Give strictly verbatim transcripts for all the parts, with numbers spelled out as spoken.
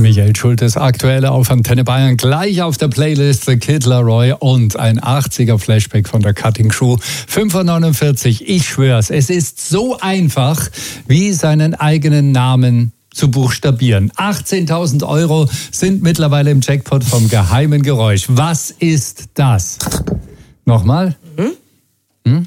Michael Schultes Aktuelle auf Antenne Bayern. Gleich auf der Playlist The Kid Laroi und ein achtziger Flashback von der Cutting Crew. fünf Uhr neunundvierzig, ich schwör's, es ist so einfach, wie seinen eigenen Namen zu buchstabieren. achtzehntausend Euro sind mittlerweile im Jackpot vom geheimen Geräusch. Was ist das? Nochmal? Hm? Hm?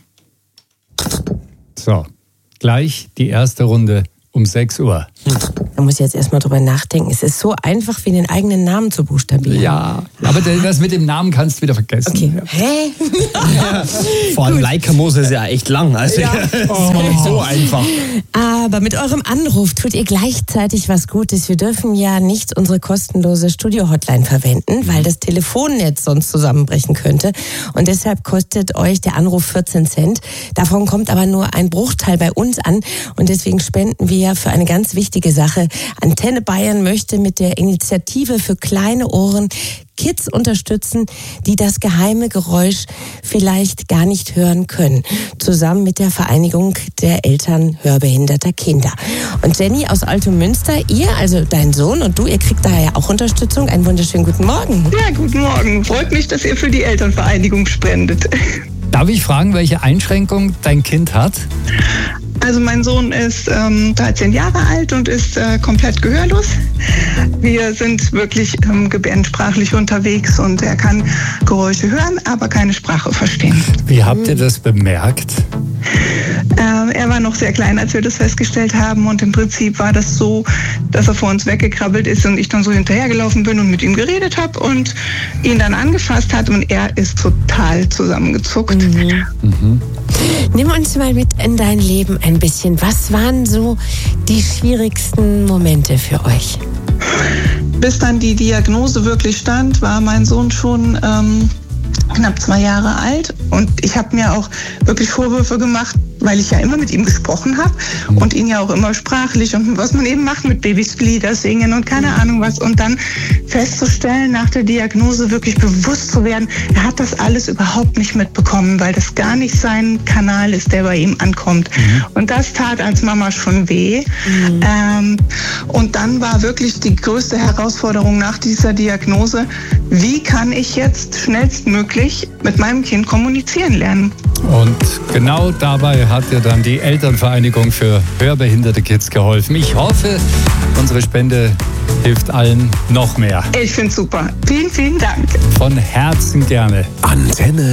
So, gleich die erste Runde um sechs Uhr. Da muss ich jetzt erstmal drüber nachdenken. Es ist so einfach, wie den eigenen Namen zu buchstabieren. Ja, aber das mit dem Namen kannst du wieder vergessen. Okay. Ja. Hä? Ja. Vor allem Leica-Mose ist ja echt lang. Also Ja. das ist oh. nicht so einfach. Aber mit eurem Anruf tut ihr gleichzeitig was Gutes. Wir dürfen ja nicht unsere kostenlose Studio-Hotline verwenden, weil das Telefonnetz sonst zusammenbrechen könnte. Und deshalb kostet euch der Anruf vierzehn Cent. Davon kommt aber nur ein Bruchteil bei uns an. Und deswegen spenden wir für eine ganz wichtige Sache. Antenne Bayern möchte mit der Initiative für kleine Ohren Kids unterstützen, die das geheime Geräusch vielleicht gar nicht hören können. Zusammen mit der Vereinigung der Eltern hörbehinderter Kinder. Und Jenny aus Altomünster, ihr, also dein Sohn und du, ihr kriegt daher ja auch Unterstützung. Einen wunderschönen guten Morgen. Ja, guten Morgen. Freut mich, dass ihr für die Elternvereinigung spendet. Darf ich fragen, welche Einschränkung dein Kind hat? Also mein Sohn ist ähm, dreizehn Jahre alt und ist äh, komplett gehörlos. Wir sind wirklich ähm, gebärdensprachlich unterwegs und er kann Geräusche hören, aber keine Sprache verstehen. Wie habt ihr das bemerkt? Ähm, er war noch sehr klein, als wir das festgestellt haben und im Prinzip war das so, dass er vor uns weggekrabbelt ist und ich dann so hinterhergelaufen bin und mit ihm geredet habe und ihn dann angefasst hat und er ist total zusammengezuckt. Mhm. Mhm. Nimm uns mal mit in dein Leben ein bisschen. Was waren so die schwierigsten Momente für euch? Bis dann die Diagnose wirklich stand, war mein Sohn schon ähm, knapp zwei Jahre alt und ich habe mir auch wirklich Vorwürfe gemacht, weil ich ja immer mit ihm gesprochen habe und ihn ja auch immer sprachlich und was man eben macht mit Babys Lieder singen und keine Ahnung was und dann festzustellen, nach der Diagnose wirklich bewusst zu werden, er hat das alles überhaupt nicht mitbekommen, weil das gar nicht sein Kanal ist, der bei ihm ankommt. Mhm. Und das tat als Mama schon weh. Mhm. Ähm, und dann war wirklich die größte Herausforderung nach dieser Diagnose, wie kann ich jetzt schnellstmöglich mit meinem Kind kommunizieren lernen? Und genau dabei hat dir dann die Elternvereinigung für hörbehinderte Kids geholfen. Ich hoffe, unsere Spende hilft allen noch mehr. Ich finde es super. Vielen, vielen Dank. Von Herzen gerne. Antenne